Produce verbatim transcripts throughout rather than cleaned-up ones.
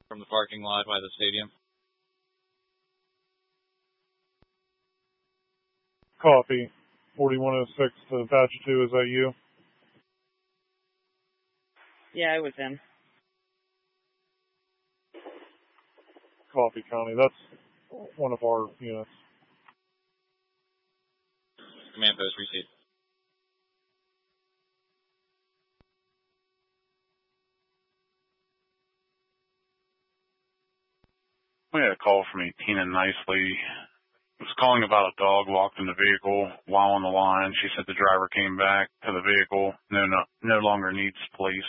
from the parking lot by the stadium. Coffee, forty-one oh six to Apache two, is that you? Yeah, it was him. Coffee County, that's one of our units. Command post received. We had a call from Tina Nicely. Was calling about a dog locked in the vehicle while on the line. She said the driver came back to the vehicle, no, no, no longer needs police.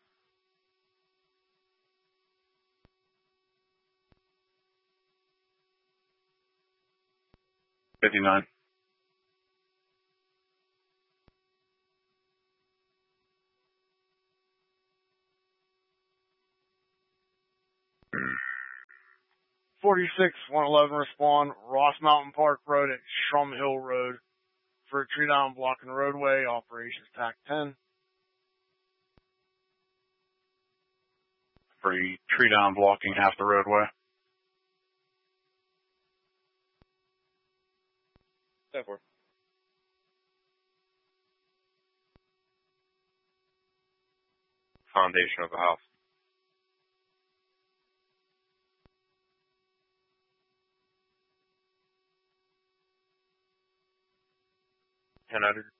fifty-nine. forty-six, one eleven respond, Ross Mountain Park Road at Shrum Hill Road for a tree down blocking roadway, operations T A C ten. For tree down blocking half the roadway. Step four. Foundation of the house. ten hundred.